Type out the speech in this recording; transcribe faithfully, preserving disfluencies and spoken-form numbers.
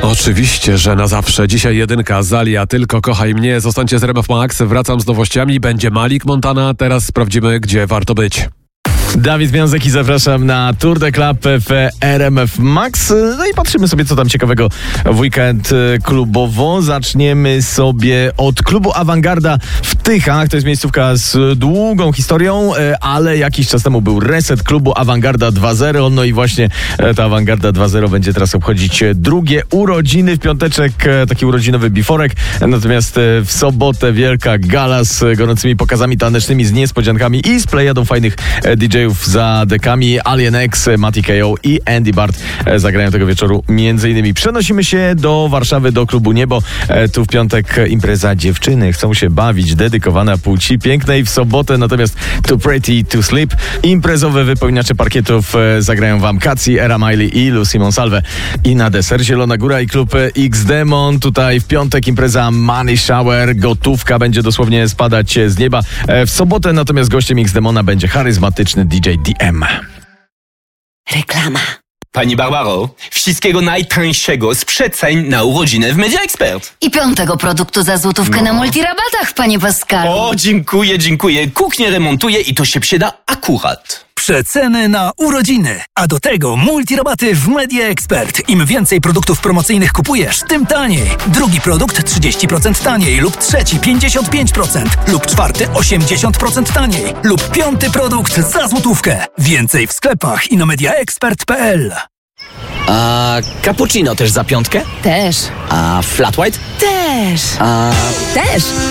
Oczywiście, że na zawsze. Dzisiaj jedynka, Zalia, Tylko kochaj mnie. Zostańcie z R M F Max. Wracam z nowościami. Będzie Malik Montana. Teraz sprawdzimy, gdzie warto być. Dawid Związek i zapraszam na Tour de Club w R M F Max. No i patrzymy sobie, co tam ciekawego w weekend klubowo. Zaczniemy sobie od klubu Awangarda w Tychach. To jest miejscówka z długą historią, ale jakiś czas temu był reset klubu Awangarda dwa zero. No i właśnie ta Awangarda dwa zero będzie teraz obchodzić drugie urodziny. W piąteczek taki urodzinowy biforek. Natomiast w sobotę wielka gala z gorącymi pokazami tanecznymi, z niespodziankami i z plejadą fajnych D J za dekami. Alien X, Matty K O i Andy Bart zagrają tego wieczoru między innymi. Przenosimy się do Warszawy, do klubu Niebo. Tu w piątek impreza Dziewczyny chcą się bawić, dedykowana płci pięknej. W sobotę natomiast Too Pretty to Sleep. Imprezowe wypełniacze parkietów zagrają wam Kaci, Era Miley i Lucy Monsalve. I na deser Zielona Góra i klub X-Demon. Tutaj w piątek impreza Money Shower. Gotówka będzie dosłownie spadać z nieba. W sobotę natomiast gościem X-Demona będzie charyzmatyczny D J D M. Reklama. Pani Barbaro, wszystkiego najtańszego z przeceń na urodziny w Media Expert. I piątego produktu za złotówkę No. na multirabatach, panie Pascalu. O, dziękuję, dziękuję. Kuchnię remontuję i to się przyda akurat. Przeceny na urodziny, a do tego multirabaty w Media Expert. Im więcej produktów promocyjnych kupujesz, tym taniej. Drugi produkt trzydzieści procent taniej lub trzeci pięćdziesiąt pięć procent lub czwarty osiemdziesiąt procent taniej lub piąty produkt za złotówkę. Więcej w sklepach i na mediaexpert kropka p l. A cappuccino też za piątkę? Też. A flat white? Też. A Też.